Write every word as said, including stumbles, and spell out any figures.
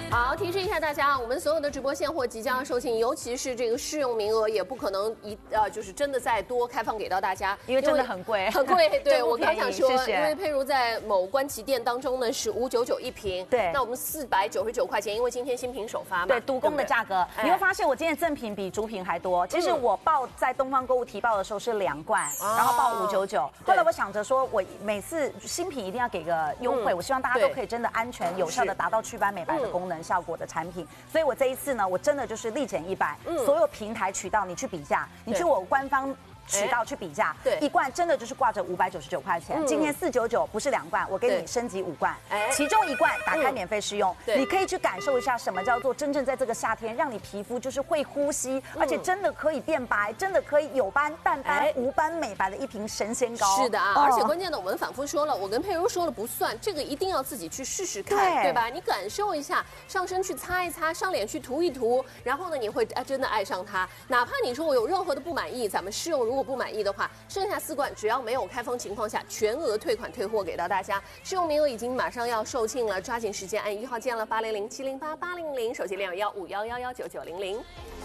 好，提示一下大家，我们所有的直播现货即将要售罄，尤其是这个试用名额也不可能一呃，就是真的再多开放给到大家， 因为真的很贵， 很贵。对我刚想说， 谢谢因为佩如在某官旗店当中呢是五九九一瓶， 对， 那我们四百九十九块钱，因为今天新品首发嘛， 对，独供的价格， 对对你会发现我今天赠品比主品还多。其实我报在东方购物提报的时候是两罐， 哦、 然后报五九九。后来我想着说，我每次新品一定要给个优惠，嗯、我希望大家都可以真的安全有效的达到祛斑美白的功能效果的产品。所以我这一次呢，我真的就是立减一百，嗯、所有平台渠道你去比价，你去我官方渠道去比价，对，一罐真的就是挂着五百九十九块钱。嗯、今天四九九不是两罐，我给你升级五罐，其中一罐打开免费试用，嗯、你可以去感受一下什么叫做真正在这个夏天让你皮肤就是会呼吸，嗯、而且真的可以变白，真的可以有斑、淡斑、无斑美白的一瓶神仙膏。 是的啊，哦、而且关键的我们反复说了，我跟佩如说了不算，这个一定要自己去试试看，对, 对吧？你感受一下，上身去擦一擦，上脸去涂一涂，然后呢，你会啊真的爱上它。哪怕你说我有任何的不满意，咱们试用如果不满意的话，剩下四罐只要没有开封情况下，全额退款退货给到大家。试用名额已经马上要售罄了，抓紧时间按一号键了，八零零七零八八零零，手机零二幺五幺幺幺九九零零。